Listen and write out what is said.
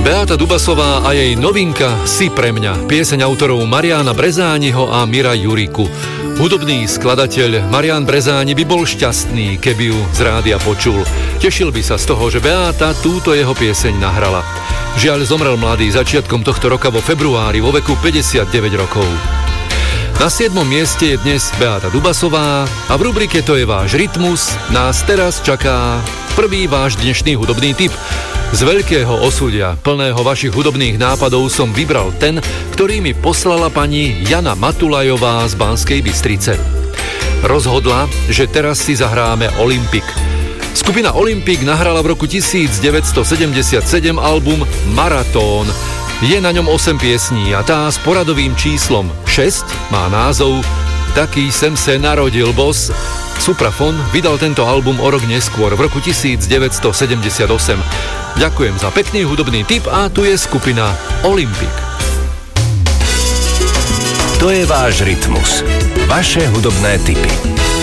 Beáta Dubasová a jej novinka Si pre mňa, pieseň autorov Mariána Brezániho a Mira Juriku. Hudobný skladateľ Marián Brezáni by bol šťastný, keby ju z rádia počul. Tešil by sa z toho, že Beáta túto jeho pieseň nahrala. Žiaľ, zomrel mladý začiatkom tohto roka vo februári vo veku 59 rokov. Na 7. mieste je dnes Beáta Dubasová a v rubrike To je váš rytmus nás teraz čaká prvý váš dnešný hudobný tip. Z veľkého osudia, plného vašich hudobných nápadov som vybral ten, ktorý mi poslala pani Jana Matulajová z Banskej Bystrice. Rozhodla, že teraz si zahráme Olympik. Skupina Olympik nahrala v roku 1977 album Maratón. Je na ňom 8 piesní a tá s poradovým číslom 6 má názov Taký sem se narodil boss. Suprafon vydal tento album o rok neskôr, v roku 1978. Ďakujem za pekný hudobný tip a tu je skupina Olympik. To je váš rytmus. Vaše hudobné tipy.